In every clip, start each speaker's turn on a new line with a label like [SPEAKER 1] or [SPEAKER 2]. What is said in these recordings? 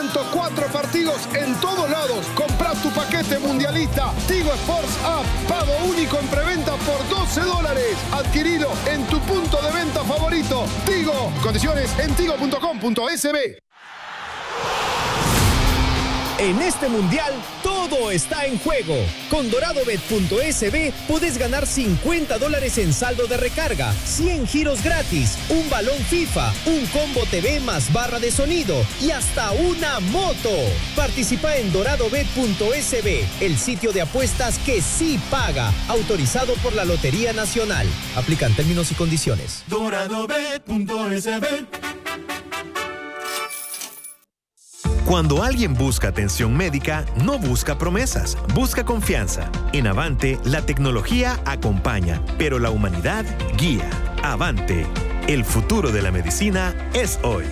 [SPEAKER 1] 104 partidos en todos lados. Comprá tu paquete mundialista. Tigo Sports App. Pago único en preventa por $12. Adquirilo en tu punto de venta favorito. Tigo. Condiciones en tigo.com.sb.
[SPEAKER 2] En este mundial, todo está en juego. Con doradobet.sb puedes ganar $50 en saldo de recarga, 100 giros gratis, un balón FIFA, un combo TV más barra de sonido y hasta una moto. Participa en doradobet.sb, el sitio de apuestas que sí paga. Autorizado por la Lotería Nacional. Aplican términos y condiciones.
[SPEAKER 3] doradobet.sb.
[SPEAKER 4] Cuando alguien busca atención médica, no busca promesas, busca confianza. En Avante, la tecnología acompaña, pero la humanidad guía. Avante, el futuro de la medicina es hoy.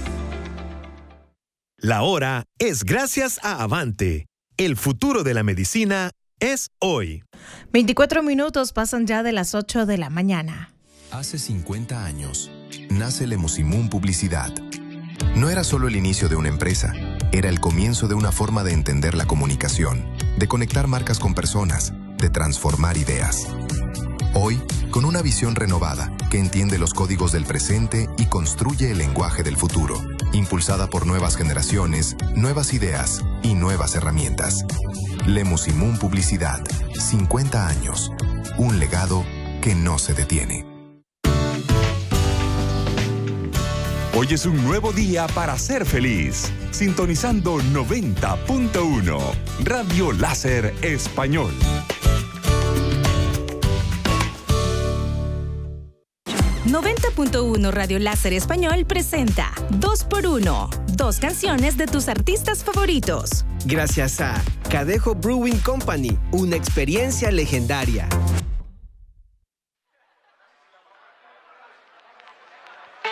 [SPEAKER 4] La hora es gracias a Avante. El futuro de la medicina es hoy.
[SPEAKER 5] 24 minutos pasan ya de las 8 de la mañana.
[SPEAKER 6] Hace 50 años, nace Lemusimun Publicidad. No era solo el inicio de una empresa, era el comienzo de una forma de entender la comunicación, de conectar marcas con personas, de transformar ideas. Hoy, con una visión renovada que entiende los códigos del presente y construye el lenguaje del futuro, impulsada por nuevas generaciones, nuevas ideas y nuevas herramientas. Lemusimun Publicidad, 50 años, un legado que no se detiene.
[SPEAKER 7] Hoy es un nuevo día para ser feliz. Sintonizando 90.1 Radio Láser Español.
[SPEAKER 8] ...90.1 Radio Láser Español presenta 2x1... ...2 canciones de tus artistas favoritos.
[SPEAKER 9] Gracias a Cadejo Brewing Company, una experiencia legendaria.